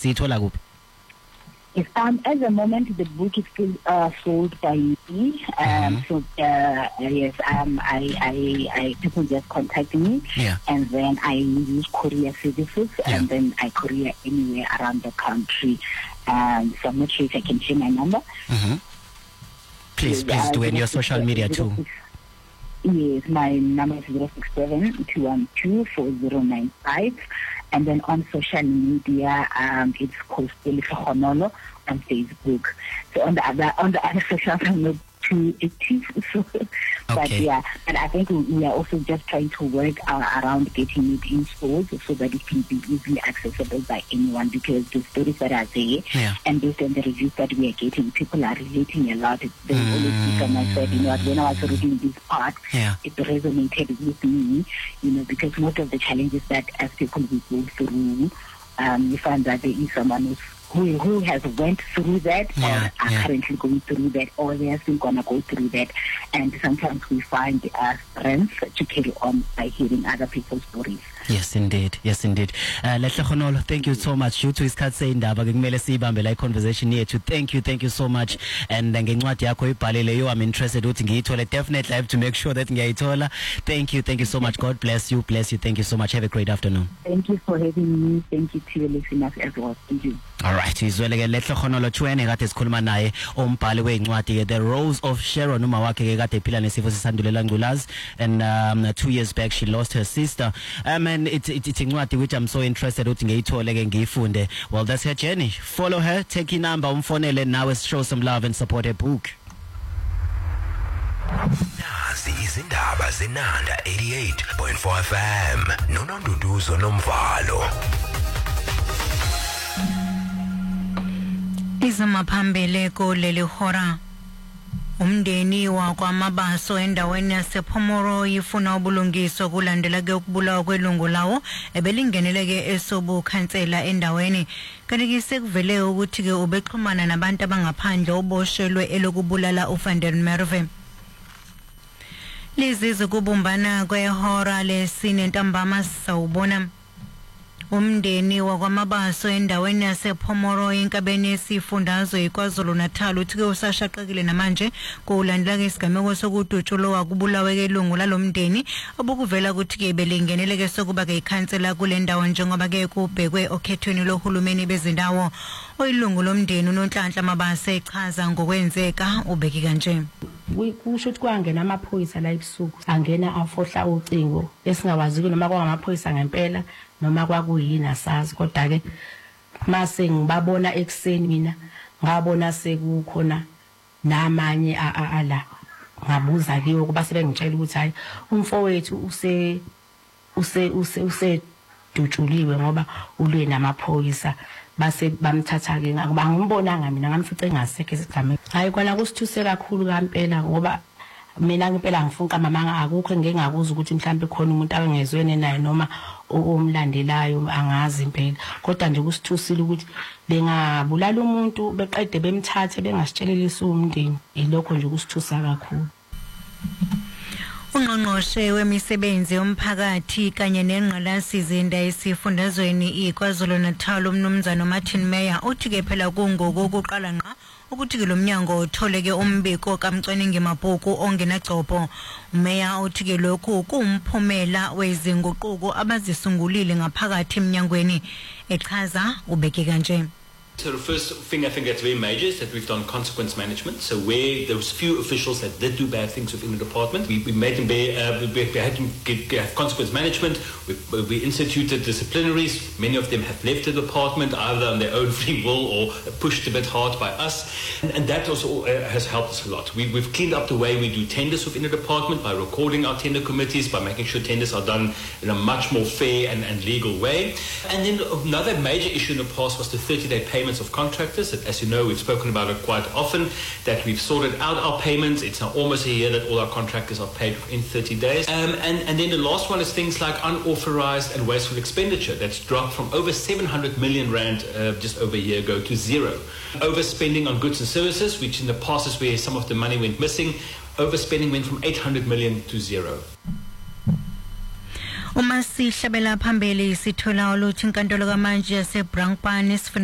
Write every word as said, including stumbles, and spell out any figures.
siyithola kuphi? Yes, um, at the moment, the book is still uh, sold by me. Um, mm-hmm. So, uh, yes, um, I, I, I, people just contact me, yeah. and then I use courier services, yeah. and then I courier anywhere around the country. Um, so I'm not sure if I can share my number. Mm-hmm. Please, so, please uh, do in your social media too. Yes, my number is zero six seven two one two four zero nine five. And then on social media, um, it's called Honolo on Facebook. So on the other, on the other socials, I'm not too active. So, but okay. yeah, and I think we are also just trying to work uh, around getting it in stores so that it can be easily accessible by anyone, because the stories that are there, yeah. and based on the reviews that we are getting, people are relating a lot. They mm. always become, I said, you know, when I was reading this part, yeah. it resonated with me, you know, because most of the challenges that as people we go through, um, you find that there is someone who's Who, who has went through that, yeah, or are yeah. currently going through that, or they are still going to go through that. And sometimes we find uh, strength to carry on by hearing other people's stories. Yes, indeed. Yes, indeed. Uh, Lehle Khonolo, thank you so much. You to isikhathi indaba kumele sibambe la conversation yethu. Thank you, thank you so much. And ngencwadi yakho ibhalile yo, I'm interested ukuthi ngiyithole. Definitely I have to make sure that ngiyayithola. Thank you, thank you so much. God bless you, bless you. Thank you so much. Have a great afternoon. Thank you for having me. Thank you to your listeners as well. Thank you. All right, izwele ke Lehle Khonolo Chwene kade sikhuluma naye umbhali wencwadi ke The Rose of Sharon, uma wakhe ke kade ephila nesifo sesandulela ngculazi, and um, two years back she lost her sister. Um, and it's it's it's incwadi which I'm so interested ukuthi ngiyithole ke ngiyifunde. Well, that's her journey. Follow her, take her number, umfonele now, show some love and support her book. Nazi izindaba zenanda eighty-eight point four F M. Nononduduzo nomvalo. Izamaphambele kuleli hora. Umndeni wakwaMabaso endaweni yasePhomoro ifuna ubulungiswa kulandela ke ukubulawa kwelungu lawo ebelingenele ke esobu khansela endaweni. Kanti sekuvele ukuthi ke ubexhumana nabantu abangaphandle oboshelwe elokubulala uVan der Merwe. Lizize kubumbana kwehora lesine ntambama sawubona. Umndeni wakwaMabaso endaweni yasePhomoro enkabeni yesifundazwe iKwaZulu Natal uthi ke usashaqekile namanje kulandela ke isigameko sokudutshulo wakubulawa kelungu lalomndeni obukuvela ukuthi ke belingenele ke sokuba ke ikhansela kule ndawo njengoba ke kubhekwe okhethweni lohulumeni bezindawo. Oyilungu lomndeni uNonhlanhla Mabase echaza ngokwenzeka ubeki kanje. Kusho ukuthi kwangena amaphoyisa la ebusuku angena afohla ucingo esingawaziki noma kwamaphoyisa ngempela noma kwakuyini asazi, kodwa ke mase ngibabona ekseni mina ngabona sekukhona namanye ala ngabuza kiyo ukuba sebengitshela ukuthi hayi umfowethu use use use use dutshuliwe ngoba ulwe namaphoyisa base bamthatha ke ngakuba ngimbonanga mina ngamfice ngasekho isigame. Hayi kona kusithuse kakhulu kampela ngoba mina ngempela ngifunka mama akukho ngengakuza ukuthi mhlambe khona umuntu abangezwene naye noma omlandelayo angazi impela, kodwa nje kusithusile ukuthi bengabulala umuntu beqede bemthathe bengasitshelelisa umndeni. Ilokho nje kusithusa kakhulu. Ungqongqoshe wemisebenzi yomphakathi kanye nengqalasizinda esifundazweni iKwaZulu Natal umnumzana Martin Meyer uthi ke phela kungokuqala nqa ukuthi ke lo mnyango uthole ke umbiko kaMcwaningi Mabhuku ongenagcopho. Meyer uthi ke lokhu kumphumela wezinguquko abazisungulile ngaphakathi eminyangweni, echaza ubeke kanje. So the first thing I think that's very major is that we've done consequence management. So where there was few officials that did do bad things within the department, we, we made them bear, uh, we, we had to get, get consequence management. We, we instituted disciplinaries. Many of them have left the department either on their own free will or pushed a bit hard by us. And, and that also uh, has helped us a lot. We, we've cleaned up the way we do tenders within the department by recording our tender committees, by making sure tenders are done in a much more fair and, and legal way. And then another major issue in the past was the thirty-day payment of contractors. As you know, we've spoken about it quite often, that we've sorted out our payments. It's now almost a year that all our contractors are paid in thirty days. Um, and, and then the last one is things like unauthorized and wasteful expenditure. That's dropped from over seven hundred million rand uh, just over a year ago to zero. Overspending on goods and services, which in the past is where some of the money went missing. Overspending went from eight hundred million to zero. Uma sihlabela phambili sithola ukuthi inkantolo kamanje yaseBrankpan